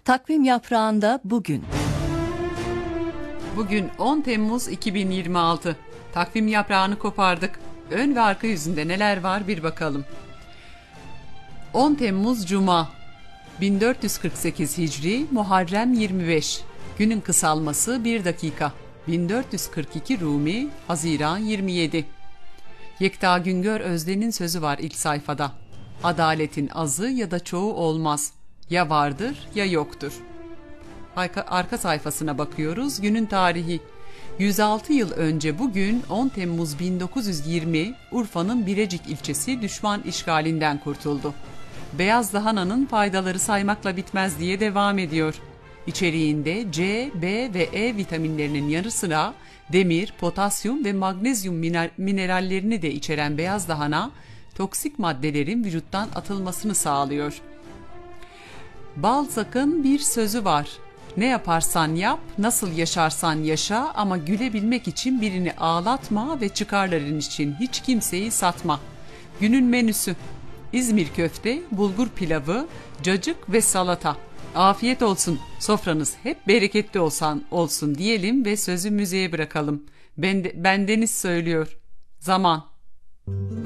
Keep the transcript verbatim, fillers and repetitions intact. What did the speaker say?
Takvim yaprağında bugün. Bugün on Temmuz iki bin yirmi altı. Takvim yaprağını kopardık. Ön ve arka yüzünde neler var bir bakalım. on Temmuz Cuma. bin dört yüz kırk sekiz Hicri, Muharrem yirmi beş. Günün kısalması bir dakika. bin dört yüz kırk iki Rumi, Haziran yirmi yedi. Yekta Güngör Özden'in sözü var ilk sayfada. Adaletin azı ya da çoğu olmaz. Ya vardır ya yoktur. Arka, arka sayfasına bakıyoruz. Günün tarihi. yüz altı yıl önce bugün on Temmuz bin dokuz yüz yirmi Urfa'nın Birecik ilçesi düşman işgalinden kurtuldu. Beyaz lahananın faydaları saymakla bitmez diye devam ediyor. İçeriğinde C, B ve E vitaminlerinin yanı sıra demir, potasyum ve magnezyum minerallerini de içeren beyaz lahana toksik maddelerin vücuttan atılmasını sağlıyor. Balzac'ın bir sözü var. Ne yaparsan yap, nasıl yaşarsan yaşa ama gülebilmek için birini ağlatma ve çıkarların için hiç kimseyi satma. Günün menüsü: İzmir köfte, bulgur pilavı, cacık ve salata. Afiyet olsun, sofranız hep bereketli olsan olsun diyelim ve sözü müziğe bırakalım. Ben, bendeniz söylüyor. Zaman.